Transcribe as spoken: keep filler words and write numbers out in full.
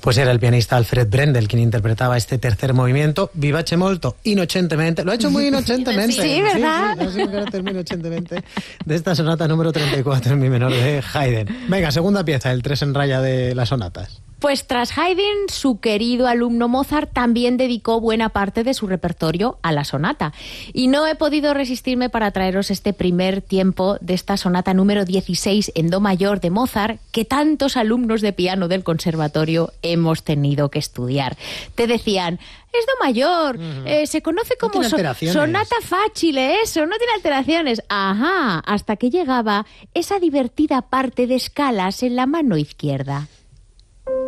Pues era el pianista Alfred Brendel quien interpretaba este tercer movimiento, vivace molto, inocentemente. Lo ha hecho muy inocentemente. Sí, ¿verdad? Sí, sí, ha sido muy inocentemente de esta sonata número treinta y cuatro en mi menor de Haydn. Venga, segunda pieza, el tres en raya de las sonatas. Pues tras Haydn, su querido alumno Mozart también dedicó buena parte de su repertorio a la sonata. Y no he podido resistirme para traeros este primer tiempo de esta sonata número dieciséis en do mayor de Mozart, que tantos alumnos de piano del conservatorio hemos tenido que estudiar. Te decían, es do mayor, uh-huh. eh, se conoce como no so- sonata facile, eso, no tiene alteraciones. Ajá, hasta que llegaba esa divertida parte de escalas en la mano izquierda.